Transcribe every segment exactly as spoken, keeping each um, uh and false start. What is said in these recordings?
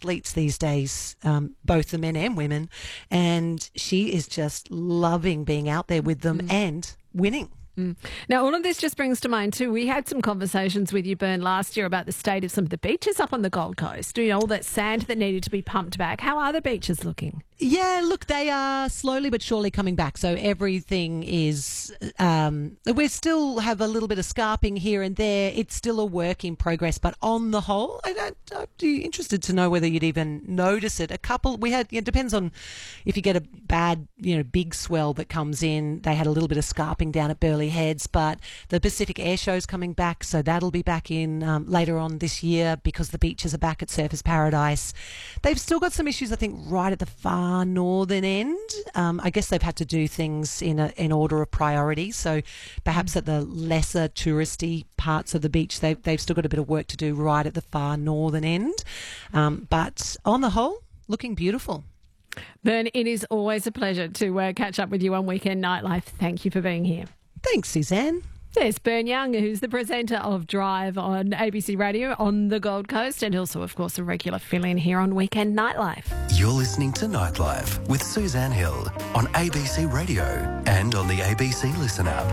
athletes these days, um, both the men and women, and she is just loving being out there with them mm. and winning. Mm. Now, all of this just brings to mind too, we had some conversations with you, Bern, last year about the state of some of the beaches up on the Gold Coast. You know, all that sand that needed to be pumped back. How are the beaches looking? Yeah, look, they are slowly but surely coming back. So everything is, um, we still have a little bit of scarping here and there. It's still a work in progress, but on the whole, I don't, I'd be interested to know whether you'd even notice it. A couple, we had, it depends on if you get a bad, you know, big swell that comes in. They had a little bit of scarping down at Burleigh Heads, but the Pacific Air Show's coming back, so that'll be back in um, later on this year because the beaches are back at Surfers Paradise. They've still got some issues, I think, right at the far northern end. Um, I guess they've had to do things in a, in order of priority. So perhaps at the lesser touristy parts of the beach, they've, they've still got a bit of work to do right at the far northern end. Um, but on the whole, looking beautiful. Bern, it is always a pleasure to uh, catch up with you on Weekend Nightlife. Thank you for being here. Thanks, Suzanne. There's Bern Young, who's the presenter of Drive on A B C Radio on the Gold Coast and also, of course, a regular fill-in here on Weekend Nightlife. You're listening to Nightlife with Suzanne Hill on A B C Radio and on the A B C Listen app.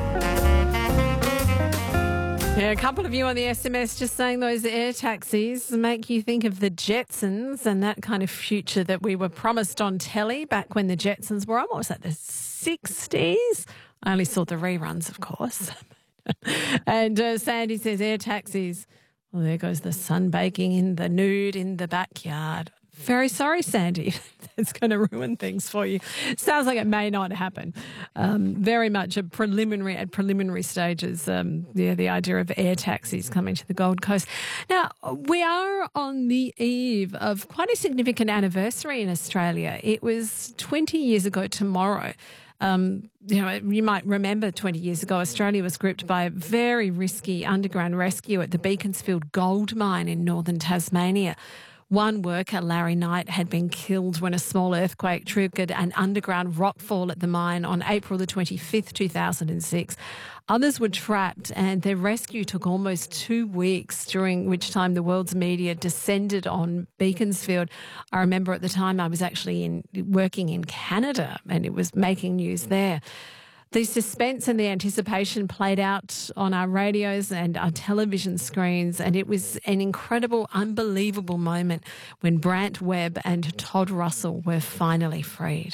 Yeah, a couple of you on the S M S just saying those air taxis make you think of the Jetsons and that kind of future that we were promised on telly back when the Jetsons were on, what was that, the sixties? I only saw the reruns, of course. And uh, Sandy says air taxis. Well, there goes the sun baking in the nude in the backyard. Very sorry, Sandy. That's going to ruin things for you. Sounds like it may not happen. Um, very much a preliminary, at preliminary stages, um, yeah, the idea of air taxis coming to the Gold Coast. Now, we are on the eve of quite a significant anniversary in Australia. It was twenty years ago tomorrow. Um, you know, you might remember twenty years ago, Australia was gripped by a very risky underground rescue at the Beaconsfield gold mine in northern Tasmania. One worker, Larry Knight, had been killed when a small earthquake triggered an underground rockfall at the mine on April the twenty-fifth, two thousand six. Others were trapped and their rescue took almost two weeks, during which time the world's media descended on Beaconsfield. I remember at the time I was actually in working in Canada and it was making news there. The suspense and the anticipation played out on our radios and our television screens, and it was an incredible, unbelievable moment when Brant Webb and Todd Russell were finally freed.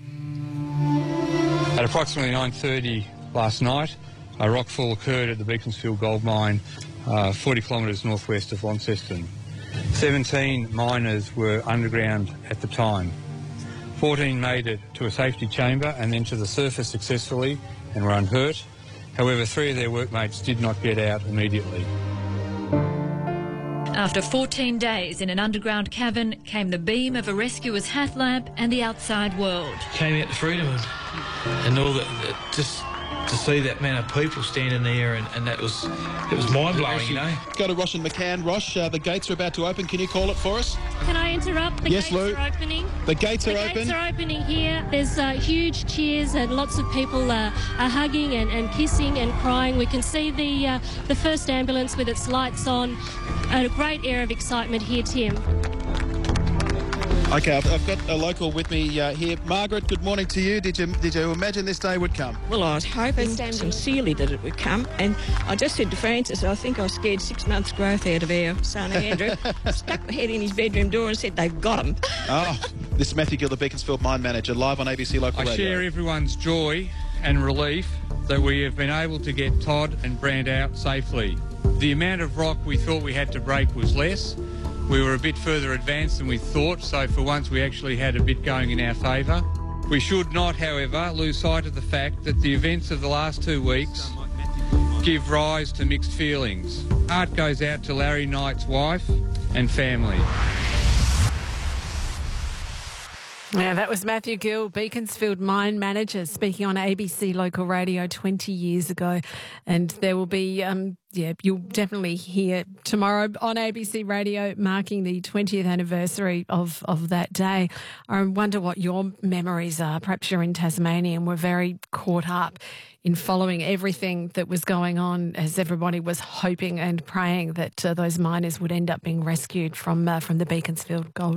At approximately nine thirty last night, a rockfall occurred at the Beaconsfield gold mine, uh, forty kilometres northwest of Launceston. seventeen miners were underground at the time. fourteen made it to a safety chamber and then to the surface successfully and were unhurt. However, three of their workmates did not get out immediately. After fourteen days in an underground cavern came the beam of a rescuer's hat lamp and the outside world. Came out to freedom and, and all that, just to see that amount of people standing there, and, and that was it was mind-blowing, you know. Go to Rosh and McCann. Rosh, uh, the gates are about to open. Can you call it for us? Can I interrupt? The yes, gates Lou. are opening. The gates the are gates open. are opening here. There's uh, huge cheers and lots of people uh, are hugging and, and kissing and crying. We can see the uh, the first ambulance with its lights on. A great air of excitement here, Tim. Okay, I've, I've got a local with me uh, here. Margaret, good morning to you. Did you did you imagine this day would come? Well, I was hoping sincerely that it would come, and I just said to Francis, I think I scared six months' growth out of our son Andrew. Stuck my head in his bedroom door and said, they've got him. Oh, this is Matthew Gill, the Beaconsfield Mine Manager, live on A B C Local I Radio. share everyone's joy and relief that we have been able to get Todd and Brant out safely. The amount of rock we thought we had to break was less. We were a bit further advanced than we thought, so for once we actually had a bit going in our favour. We should not, however, lose sight of the fact that the events of the last two weeks give rise to mixed feelings. Heart goes out to Larry Knight's wife and family. Yeah, that was Matthew Gill, Beaconsfield Mine Manager, speaking on A B C Local Radio twenty years ago. And there will be, um, yeah, you'll definitely hear tomorrow on A B C Radio marking the twentieth anniversary of, of that day. I wonder what your memories are. Perhaps you're in Tasmania and were very caught up in following everything that was going on as everybody was hoping and praying that uh, those miners would end up being rescued from uh, from the Beaconsfield gold